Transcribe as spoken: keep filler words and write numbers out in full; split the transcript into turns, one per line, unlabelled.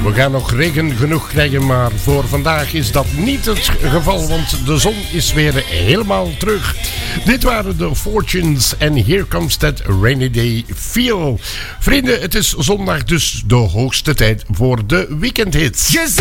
We gaan nog regen genoeg krijgen, maar voor vandaag is dat niet het geval, want de zon is weer helemaal terug. Dit waren de Fortunes en Here Comes That Rainy Day Feel. Vrienden, het is zondag, dus de hoogste tijd voor de weekendhits.